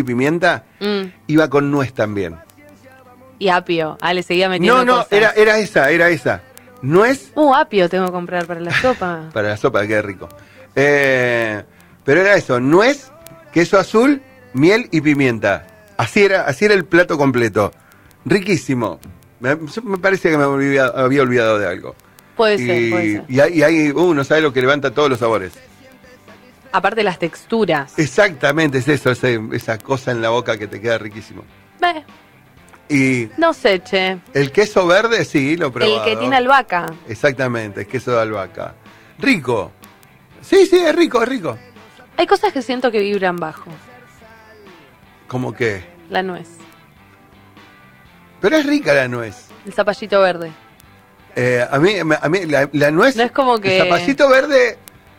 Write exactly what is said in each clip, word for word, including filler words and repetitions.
y pimienta, mm. iba con nuez también. Y apio. Ah, le seguía metiendo No, no, cosas. era, era esa, era esa. Nuez. Uh, apio tengo que comprar para la sopa. Para la sopa, queda rico. Eh, pero era eso, nuez, queso azul, miel y pimienta. Así era, así era el plato completo. Riquísimo. Me, me parece que me había, había olvidado de algo. Puede y, ser, puede ser. Y ahí, ahí uno sabe lo que levanta todos los sabores. Aparte las texturas. Exactamente, es eso, ese, esa cosa en la boca que te queda riquísimo. Ve. Y no sé, che. El queso verde, sí, lo he probado. El que tiene albahaca. Exactamente, es queso de albahaca. Rico. Sí, sí, es rico, es rico. Hay cosas que siento que vibran bajo. ¿Cómo qué? La nuez. Pero es rica la nuez. El zapallito verde. Eh, a mí, a mí la, la nuez... No es como que... El zapallito verde...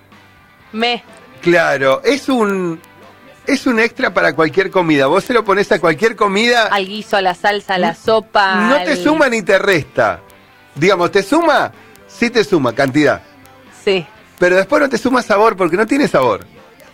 Me. Claro, es un... Es un extra para cualquier comida. Vos se lo pones a cualquier comida. Al guiso, a la salsa, a la sopa. No al... te suma ni te resta. Digamos, ¿te suma? Sí te suma, cantidad. Sí. Pero después no te suma sabor porque no tiene sabor.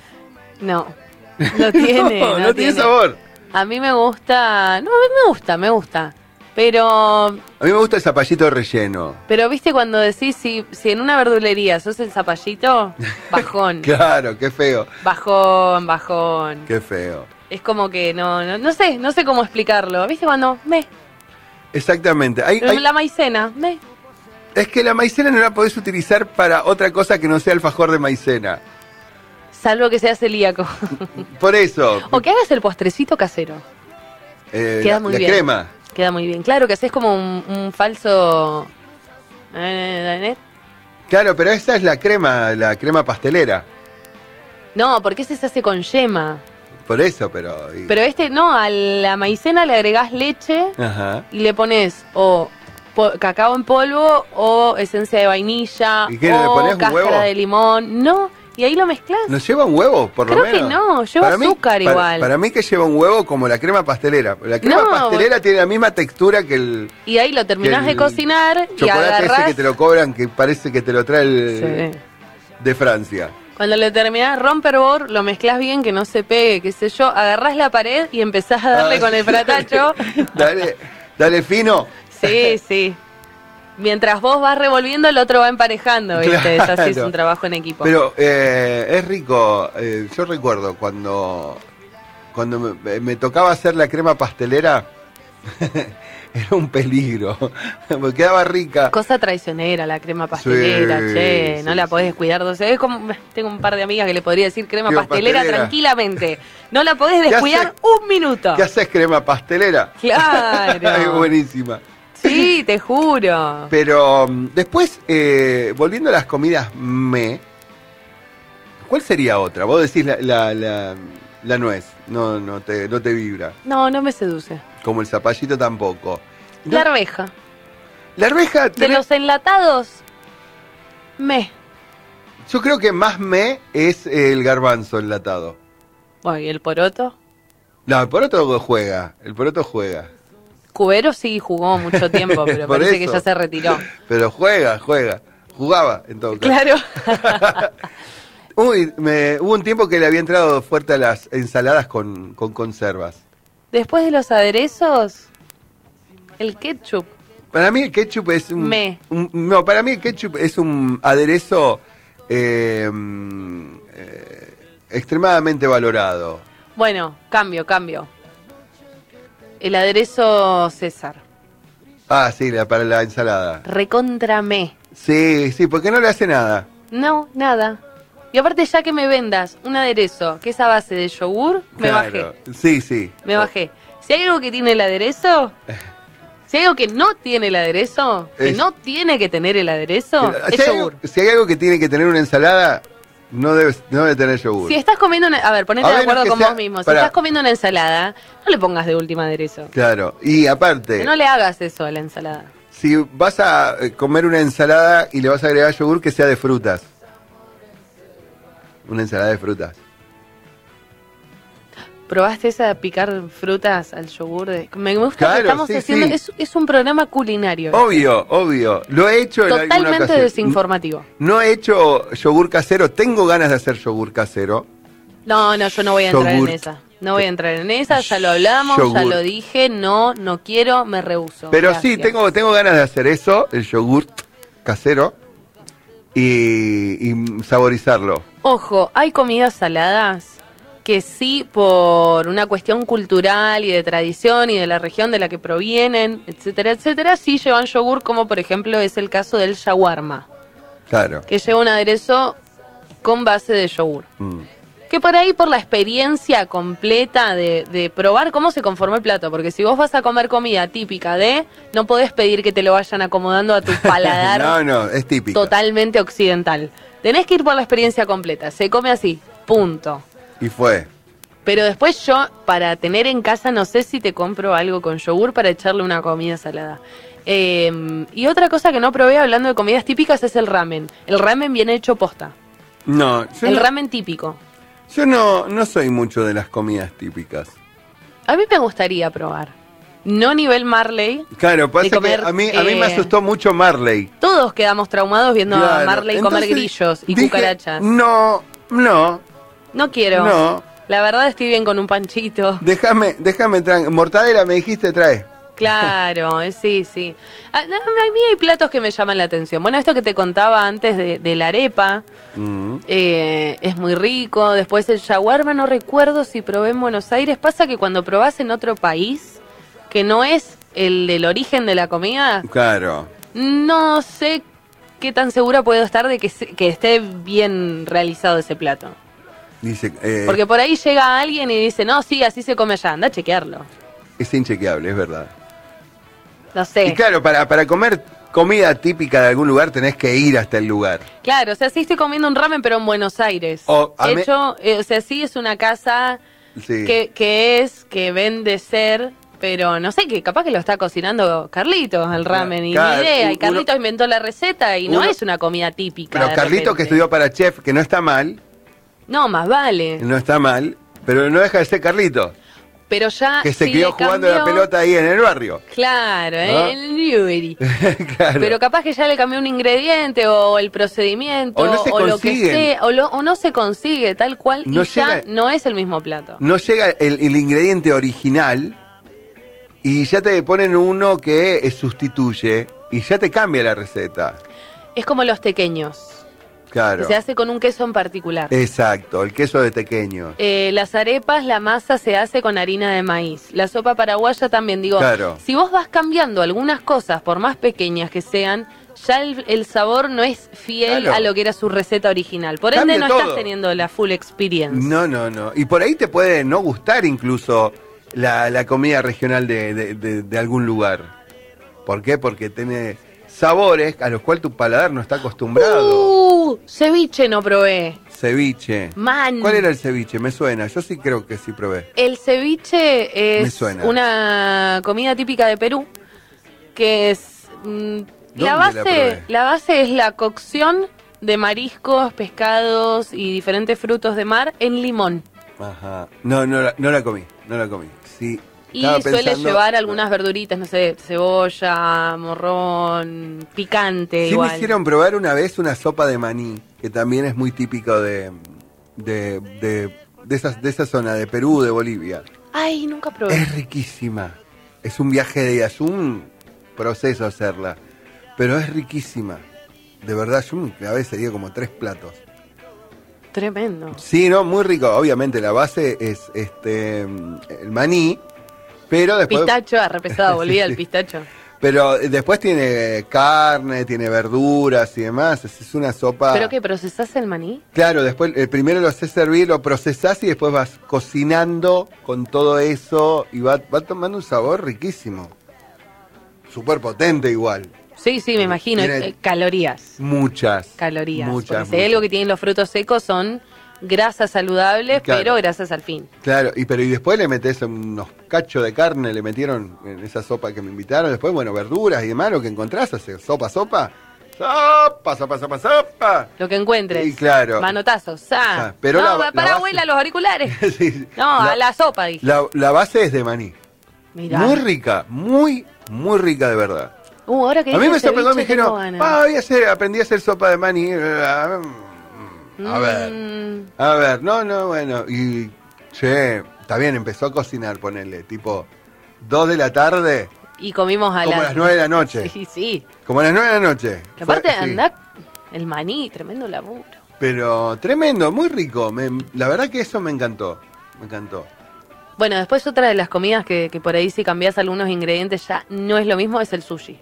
No. No tiene. no, no, no tiene sabor. A mí me gusta. No, a mí me gusta, me gusta. Pero... A mí me gusta el zapallito relleno. Pero viste cuando decís, si, si en una verdulería sos el zapallito, bajón. Claro, qué feo. Bajón, bajón. Qué feo. Es como que no, no, no sé, no sé cómo explicarlo. ¿Viste cuando? Me. Exactamente. Hay, hay... La maicena, me. Es que la maicena no la podés utilizar para otra cosa que no sea alfajor de maicena. Salvo que seas celíaco. Por eso. O que hagas el postrecito casero. Eh, Queda la, muy la bien. crema. Queda muy bien. Claro que haces como un, un falso... ¿Eh? Claro, pero esa es la crema, la crema pastelera. No, porque ese se hace con yema. Por eso, pero... Y... Pero este, no, a la maicena le agregás leche. Ajá. Y le pones o po cacao en polvo o esencia de vainilla. ¿Y qué, o le pones un cáscara huevo? de limón. No, y ahí lo mezclás. ¿No lleva un huevo, por Creo lo menos? que no, lleva para azúcar mí, igual. Para, para mí que lleva un huevo como la crema pastelera. La crema No, pastelera vos... tiene la misma textura que el... Y ahí lo terminás de cocinar y chocolate agarrás... ese que te lo cobran, que parece que te lo trae el, sí. de Francia. Cuando le terminás romperbor, lo mezclás bien, que no se pegue, qué sé yo, agarrás la pared y empezás a darle ah, con el fratacho. dale, dale fino. Sí, sí. Mientras vos vas revolviendo, el otro va emparejando, ¿viste? Claro. Es así, es un trabajo en equipo. Pero eh, es rico. Eh, yo recuerdo cuando, cuando me, me tocaba hacer la crema pastelera, era un peligro, me quedaba rica. Cosa traicionera la crema pastelera, sí, che, sí, no la podés descuidar. O sea, es como, tengo un par de amigas que le podría decir crema pastelera, pastelera tranquilamente. No la podés descuidar un minuto. ¿Qué haces crema pastelera? Claro. Es buenísima. Sí, te juro. Pero después, eh, volviendo a las comidas me, ¿cuál sería otra? Vos decís la, la, la, la nuez, no, no, te, no te vibra. No, no me seduce. Como el zapallito tampoco. ¿No? La arveja. La arveja... De los enlatados, me. Yo creo que más me es el garbanzo enlatado. Bueno, ¿y el poroto? No, el poroto juega, el poroto juega. Cubero sí jugó mucho tiempo, pero parece eso. que ya se retiró. Pero juega, juega. Jugaba, en todo caso. Claro. Uy, me, hubo un tiempo que le había entrado fuerte a las ensaladas con, con conservas. Después de los aderezos, el ketchup. Para mí el ketchup es un... Me. un no, para mí el ketchup es un aderezo eh, eh, extremadamente valorado. Bueno, cambio, cambio. El aderezo César. Ah, sí, la, para la ensalada. Recontra me. Sí, sí, porque no le hace nada. No, nada. Y aparte, ya que me vendas un aderezo que es a base de yogur, me claro. bajé. Sí, sí. Me bajé. Si hay algo que tiene el aderezo, si hay algo que no tiene el aderezo, que es... no tiene que tener el aderezo, si es yogur. Algo, si hay algo que tiene que tener una ensalada, no debe, no debe tener yogur. Si estás comiendo una... A ver, ponete a de acuerdo con sea, vos mismo. Si para... estás comiendo una ensalada, no le pongas de última aderezo. Claro, y aparte... Que no le hagas eso a la ensalada. Si vas a comer una ensalada y le vas a agregar yogur, que sea de frutas. Una ensalada de frutas. ¿Probaste esa de picar frutas al yogur? De... Me gusta claro, que estamos sí, haciendo... Sí. Es, es un programa culinario. Obvio, obvio. Lo he hecho en alguna ocasión. Totalmente desinformativo. No he hecho yogur casero. Tengo ganas de hacer yogur casero. No, no, yo no voy a yogur. entrar en esa. No voy a entrar en esa, ya lo hablamos, yogur. Ya lo dije, no, no quiero, me rehúso. Pero Gracias. sí, tengo, tengo ganas de hacer eso, el yogur casero, y, y saborizarlo. Ojo, hay comidas saladas que sí, por una cuestión cultural y de tradición y de la región de la que provienen, etcétera, etcétera, sí llevan yogur, como por ejemplo es el caso del shawarma. Claro. Que lleva un aderezo con base de yogur. Mm. Que por ahí, por la experiencia completa de, de probar cómo se conforma el plato, porque si vos vas a comer comida típica de, no podés pedir que te lo vayan acomodando a tu paladar. No, no, es típico. Totalmente occidental. Tenés que ir por la experiencia completa, se come así, punto. Y fue. Pero después yo, para tener en casa, no sé si te compro algo con yogur para echarle una comida salada. Eh, y otra cosa que no probé hablando de comidas típicas es el ramen. El ramen viene hecho posta. No, yo El no... ramen típico. Yo no, no soy mucho de las comidas típicas. A mí me gustaría probar. No nivel Marley. Claro, pasa comer, que a mí, eh, a mí me asustó mucho Marley. Todos quedamos traumados viendo claro. a Marley Entonces, comer grillos y dije, cucarachas. No, no. No quiero. No. La verdad estoy bien con un panchito. Déjame, déjame, tra- mortadela me dijiste, trae. Claro, sí, sí. A, a mí hay platos que me llaman la atención. Bueno, esto que te contaba antes de, de la arepa, mm. eh, es muy rico. Después el shawarma, no recuerdo si probé en Buenos Aires. Pasa que cuando probás en otro país, que no es el del origen de la comida, claro, no sé qué tan segura puedo estar de que, que esté bien realizado ese plato. Dice, eh, Porque por ahí llega alguien y dice, no, sí, así se come allá, anda a chequearlo. Es inchequeable, es verdad. No sé. Y claro, para, para comer comida típica de algún lugar tenés que ir hasta el lugar. Claro, o sea, sí estoy comiendo un ramen, pero en Buenos Aires. O, hecho, me... eh, o sea, sí es una casa sí. que, que es, que vende ser, pero no sé, que capaz que lo está cocinando Carlitos, el ramen, y claro, ni idea. Y uno, Carlitos inventó la receta y uno, no es una comida típica. Pero Carlitos, que estudió para chef, que no está mal. No, más vale. No está mal, pero no deja de ser Carlitos. Pero ya que se sí quedó jugando cambió... la pelota ahí en el barrio. Claro, ¿no? en el Newbery. Claro. Pero capaz que ya le cambió un ingrediente o el procedimiento o, no se o lo que sea, o, lo, o no se consigue tal cual no y llega, ya no es el mismo plato. No llega el, el ingrediente original y ya te ponen uno que sustituye y ya te cambia la receta. Es como los tequeños. Claro. Se hace con un queso en particular. Exacto, el queso de tequeño. Eh, las arepas, la masa se hace con harina de maíz. La sopa paraguaya también, digo, claro. Si vos vas cambiando algunas cosas, por más pequeñas que sean, ya el, el sabor no es fiel claro. a lo que era su receta original. Por Cambia ende no todo. Estás teniendo la full experience. No, no, no. Y por ahí te puede no gustar incluso la, la comida regional de, de, de, de algún lugar. ¿Por qué? Porque tiene sabores a los cuales tu paladar no está acostumbrado. Uh, ceviche no probé. Ceviche. Man. ¿Cuál era el ceviche? Me suena. Yo sí creo que sí probé. El ceviche es una comida típica de Perú, que es mmm, la base, la, la base es la cocción de mariscos, pescados y diferentes frutos de mar en limón. Ajá. No, no, la, no la comí. No la comí. Sí. Y suele pensando... llevar algunas verduritas, no sé, cebolla, morrón, picante. Sí, igual. Me hicieron probar una vez una sopa de maní, que también es muy típico de de, de, de, esas, de esa zona, de Perú, de Bolivia. Ay, nunca probé. Es riquísima. Es un viaje de días, un proceso hacerla. Pero es riquísima. De verdad, yo a veces sería como tres platos. Tremendo. Sí, no, muy rico. Obviamente la base es este el maní. Pero después... Pistacho, arrepesado, volvía el pistacho. Pero después tiene carne, tiene verduras y demás. Es, es una sopa... ¿Pero qué, procesás el maní? Claro, después eh, primero lo haces servir, lo procesás y después vas cocinando con todo eso y va, va tomando un sabor riquísimo. Súper potente igual. Sí, sí, me imagino. Eh, calorías. Muchas. Calorías. Muchas. Porque si hay algo que tienen los frutos secos son... grasas saludables, claro. Pero grasas al fin. Claro, y pero y después le metés unos cachos de carne, le metieron en esa sopa que me invitaron, después, bueno, verduras y demás, lo que encontrás, hacer sopa, sopa, sopa, sopa, sopa, sopa. Lo que encuentres. Y claro. Manotazos, ah. ah pero no, la, para la abuela, los auriculares. Sí, no, la, a la sopa, dije. La, la base es de maní. Mirá. Muy rica, muy, muy rica de verdad. Uh, ahora que a mí me sorprendió, me dijeron, ah, voy a hacer, aprendí a hacer sopa de maní. A ver, a ver, no, no, bueno, y che, Está bien, empezó a cocinar, ponele, tipo dos de la tarde. Y comimos a Como las... a las nueve de la noche. Sí, sí. Como a las nueve de la noche. Que aparte Fue- sí. andá el maní, tremendo laburo. Pero tremendo, muy rico. Me- la verdad que eso me encantó. Me encantó. Bueno, después otra de las comidas que, que por ahí si cambiás algunos ingredientes ya no es lo mismo, es el sushi.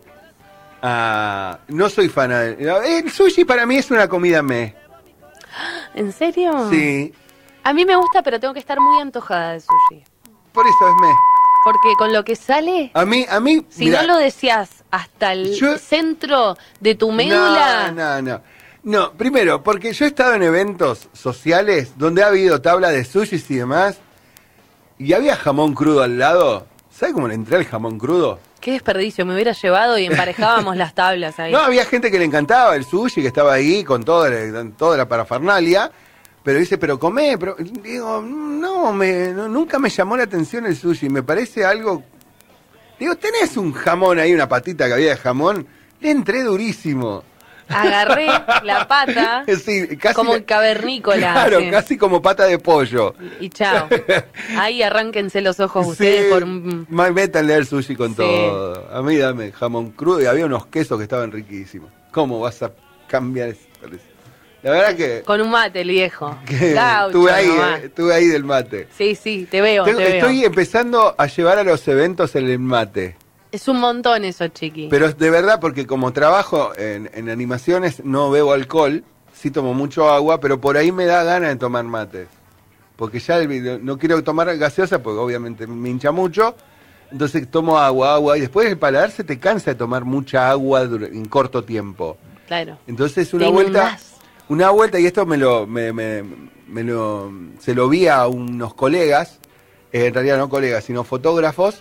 Ah, no soy fan de... El sushi para mí es una comida me. ¿En serio? Sí, A mí me gusta, pero tengo que estar muy antojada de sushi. por eso es me. Porque con lo que sale, A mí, a mí... si mirá, no lo deseas hasta el yo- centro de tu médula... No, no, no. No, primero, porque yo he estado en eventos sociales donde ha habido tabla de sushi y demás, y había jamón crudo al lado. ¿Sabes cómo le entré al jamón crudo? Qué desperdicio, me hubiera llevado y emparejábamos las tablas ahí. No, había gente que le encantaba el sushi, que estaba ahí con toda la, toda la parafernalia, pero dice, pero comé, pero digo, no, me, no, nunca me llamó la atención el sushi, me parece algo... Digo, tenés un jamón ahí, una patita que había de jamón, le entré durísimo. Agarré la pata Sí, casi como la- el cavernícola. Claro, así. casi como pata de pollo. Y chao. Ahí arránquense los ojos ustedes Sí, por un... ma- métanle al sushi con Sí. todo. A mí dame jamón crudo y había unos quesos que estaban riquísimos. ¿Cómo vas a cambiar eso? La verdad que, Con un mate, el viejo. que Gaucho, estuve ahí, nomás. eh, estuve ahí del mate. Sí, sí, te veo, Tengo- te veo. estoy empezando a llevar a los eventos el mate. Es un montón eso, chiqui. Pero de verdad, porque como trabajo en, en animaciones, no bebo alcohol, sí tomo mucho agua, pero por ahí me da ganas de tomar mate. Porque ya el- no quiero tomar gaseosa, porque obviamente me hincha mucho. Entonces tomo agua, agua, y después el paladar se te cansa de tomar mucha agua dur- en corto tiempo. Claro. Entonces una Te vuelta, inundás. una vuelta, y esto me lo, me, me, me lo, se lo vi a unos colegas, eh, en realidad no colegas, sino fotógrafos,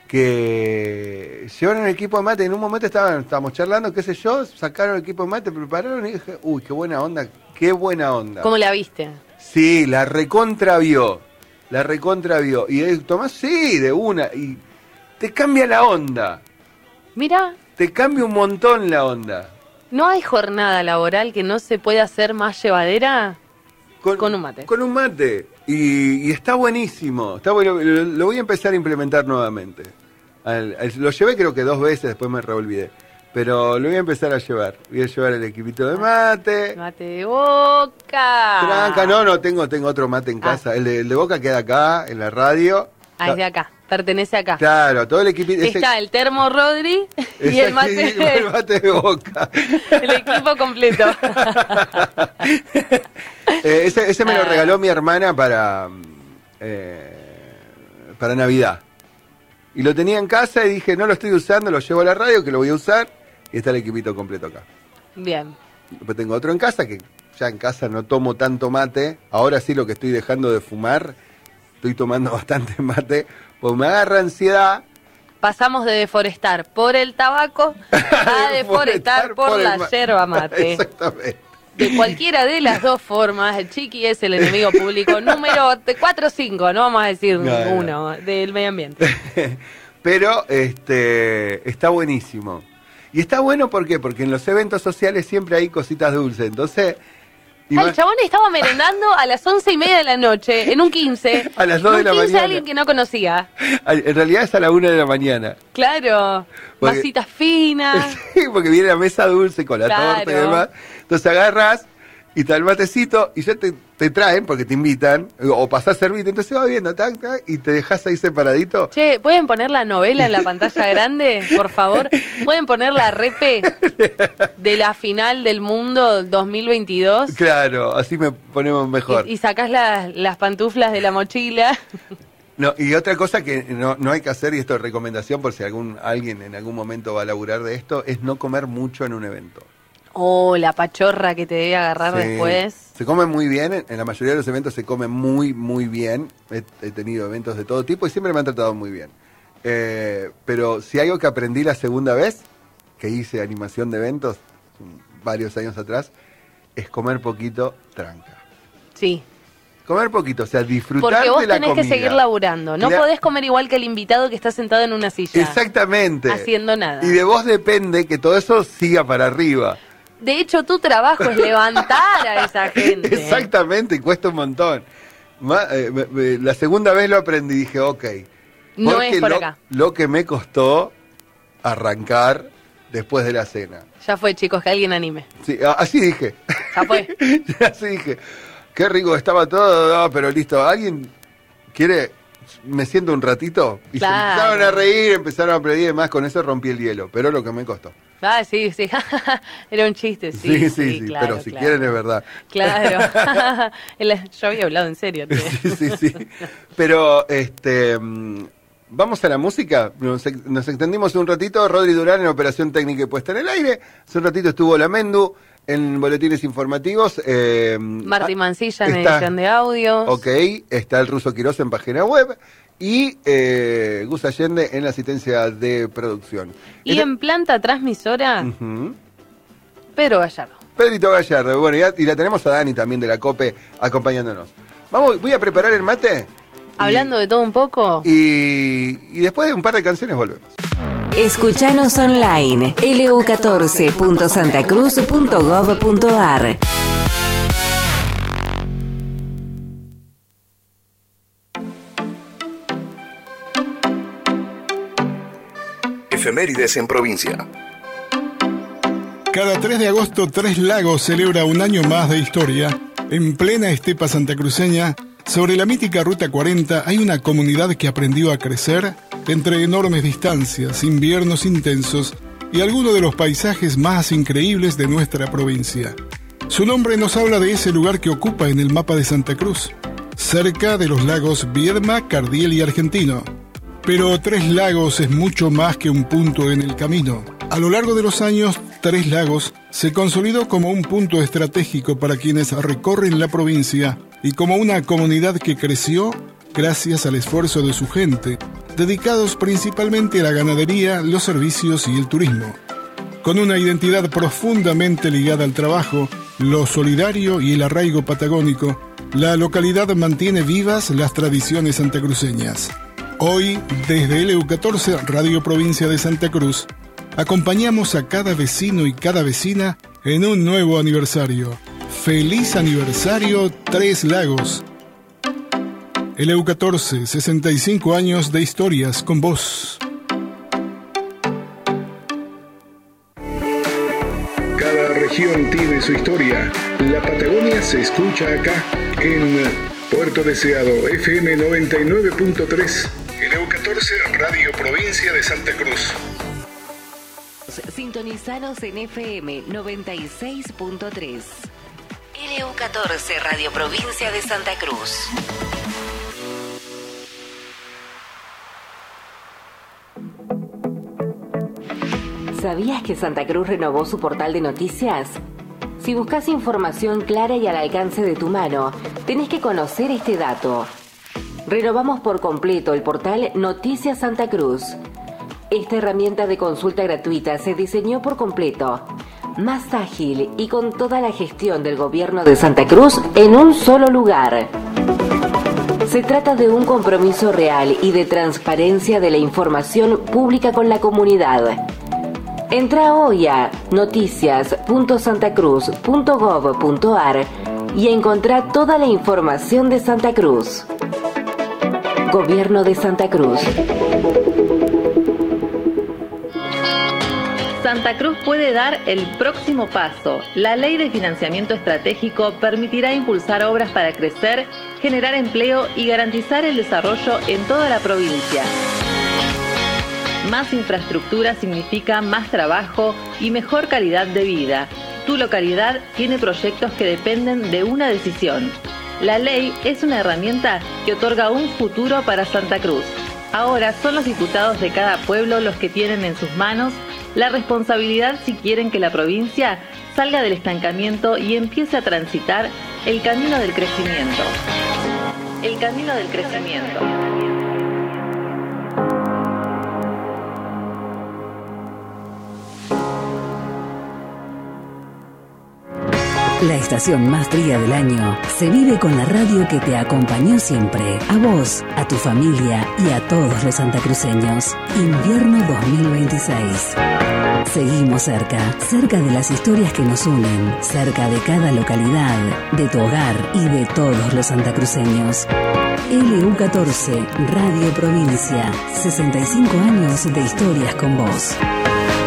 que llevaron el equipo de mate, en un momento estaban, estábamos charlando, qué sé yo, sacaron el equipo de mate, prepararon y dije, uy, qué buena onda, qué buena onda. ¿Cómo la viste? Sí, la recontravió, la recontravió. Y él, Tomás, sí, de una, y te cambia la onda, Mira, te cambia un montón la onda. ¿no hay jornada laboral que no se pueda hacer más llevadera? Con un mate. Con un mate. Y, y está buenísimo. Está bueno. Lo, lo voy a empezar a implementar nuevamente. Al- al- lo llevé creo que dos veces, después me reolvidé. Pero lo voy a empezar a llevar. Voy a llevar el equipito de mate. Mate de boca. Tranca, no, no, tengo, tengo otro mate en Ah. casa. El de, el de Boca queda acá, en la radio. Ah, es de acá, pertenece acá. Claro, todo el equipito. ese- Está el termo Rodri y ese- el mate, sí, el mate de Boca. el equipo completo. Eh, ese, ese me lo Ah. regaló mi hermana para eh, para Navidad. Y lo tenía en casa y dije, no lo estoy usando, lo llevo a la radio, que lo voy a usar. Y está el equipito completo acá. Bien. Después tengo otro en casa, que ya en casa no tomo tanto mate. Ahora sí lo que estoy dejando de fumar, estoy tomando bastante mate, pues me agarra ansiedad. Pasamos de deforestar por el tabaco a deforestar por, el la ma- yerba mate. Exactamente. De cualquiera de las dos formas, el chiqui es el enemigo público número cuatro o cinco, no vamos a decir No, no. uno, del medio ambiente. Pero este está buenísimo. Y está bueno, ¿por qué? Porque en los eventos sociales siempre hay cositas dulces. Entonces, Ah, ima- el chabón estaba merendando a las once y media de la noche, en un quince. A las dos en de la un quince mañana. alguien que no conocía. en realidad es a la una de la mañana. Claro, Porque- masitas finas. Sí, porque viene la mesa dulce con la Claro. torta y demás. Entonces agarras y está el matecito y ya te, te traen porque te invitan. O pasás servite, entonces va viendo, tac, tac, y te dejas ahí separadito. Che, ¿pueden poner la novela en la pantalla grande, por favor? ¿Pueden poner la repe de la final del mundo dos mil veintidós? Claro, así me ponemos mejor. Y, y sacás las, las pantuflas de la mochila. No, y otra cosa que no, no hay que hacer, y esto es recomendación por si algún alguien en algún momento va a laburar de esto, es no comer mucho en un evento. Oh, la pachorra que te debe agarrar Sí. después. Se come muy bien, en- en la mayoría de los eventos se come muy, muy bien. He, he tenido eventos de todo tipo y siempre me han tratado muy bien. Eh, pero si algo que aprendí la segunda vez, que hice animación de eventos, mm, varios años atrás, es comer poquito tranca. Sí, Comer poquito, o sea, disfrutar porque vos de la tenés comida. que seguir laburando. No Cla- podés comer igual que el invitado que está sentado en una silla. Exactamente. Haciendo nada. Y de vos depende que todo eso siga para arriba. De hecho, tu trabajo es levantar a esa gente. Exactamente, y cuesta un montón. Ma, eh, me, me, la segunda vez lo aprendí y dije, ok. No es por lo, acá. Lo que me costó arrancar después de la cena. Ya fue, chicos, que alguien anime. Sí, así dije. Ya fue. Así dije. Qué rico estaba todo, no, pero listo. ¿Alguien quiere? Me siento un ratito. Y claro. se empezaron a reír, empezaron a aplaudir y demás. Con eso rompí el hielo, pero lo que me costó. Ah, sí, sí. Era un chiste, sí. Sí, sí, sí, sí, claro, pero si claro. quieren es verdad. Claro. Yo había hablado en serio. Sí, sí, sí. Pero, este... vamos a la música. Nos, nos extendimos un ratito. Rodri Durán en operación técnica y puesta en el aire. Hace un ratito estuvo la Mendu en boletines informativos. Eh, Martí Mancilla en está, edición de audios. Ok, está el Ruso Quirós en página web. Y eh, Gus Allende en la asistencia de producción. Y Esta, en planta transmisora, uh-huh. Pedro Gallardo. Pedrito Gallardo. Bueno, y, y la tenemos a Dani también de la COPE acompañándonos. Vamos, voy a preparar el mate. Hablando y, de todo un poco. Y, y después de un par de canciones volvemos. Escuchanos online, ele u catorce punto santa cruz punto gov punto ar. Efemérides en provincia. Cada tres de agosto, Tres Lagos celebra un año más de historia. En plena estepa santacruceña, sobre la mítica Ruta cuarenta, hay una comunidad que aprendió a crecer entre enormes distancias, inviernos intensos y algunos de los paisajes más increíbles de nuestra provincia. Su nombre nos habla de ese lugar que ocupa en el mapa de Santa Cruz, cerca de los lagos Viedma, Cardiel y Argentino. Pero Tres Lagos es mucho más que un punto en el camino. A lo largo de los años, Tres Lagos se consolidó como un punto estratégico para quienes recorren la provincia y como una comunidad que creció gracias al esfuerzo de su gente, dedicados principalmente a la ganadería, los servicios y el turismo. Con una identidad profundamente ligada al trabajo, lo solidario y el arraigo patagónico, la localidad mantiene vivas las tradiciones santacruceñas. Hoy, desde ele u catorce, Radio Provincia de Santa Cruz, acompañamos a cada vecino y cada vecina en un nuevo aniversario. ¡Feliz aniversario Tres Lagos! ele u catorce, sesenta y cinco años de historias con vos. Cada región tiene su historia. La Patagonia se escucha acá, en Puerto Deseado, F M noventa y nueve punto tres. ele u catorce, Radio Provincia de Santa Cruz. Sintonizanos en F M noventa y seis punto tres. ele u catorce, Radio Provincia de Santa Cruz. ¿Sabías que Santa Cruz renovó su portal de noticias? Si buscas información clara y al alcance de tu mano, tenés que conocer este dato. Renovamos por completo el portal Noticias Santa Cruz. Esta herramienta de consulta gratuita se diseñó por completo, más ágil y con toda la gestión del gobierno de Santa Cruz en un solo lugar. Se trata de un compromiso real y de transparencia de la información pública con la comunidad. Entra hoy a noticias punto santa cruz punto gov punto ar y encontrá toda la información de Santa Cruz. Gobierno de Santa Cruz. Santa Cruz puede dar el próximo paso. La Ley de Financiamiento Estratégico permitirá impulsar obras para crecer, generar empleo y garantizar el desarrollo en toda la provincia. Más infraestructura significa más trabajo y mejor calidad de vida. Tu localidad tiene proyectos que dependen de una decisión. La ley es una herramienta que otorga un futuro para Santa Cruz. Ahora son los diputados de cada pueblo los que tienen en sus manos la responsabilidad si quieren que la provincia salga del estancamiento y empiece a transitar el camino del crecimiento. El camino del crecimiento. La estación más fría del año se vive con la radio que te acompañó siempre. A vos, a tu familia y a todos los santacruceños. Invierno dos mil veintiséis. Seguimos cerca, cerca de las historias que nos unen, cerca de cada localidad, de tu hogar y de todos los santacruceños. L U catorce, Radio Provincia, sesenta y cinco años de historias con vos.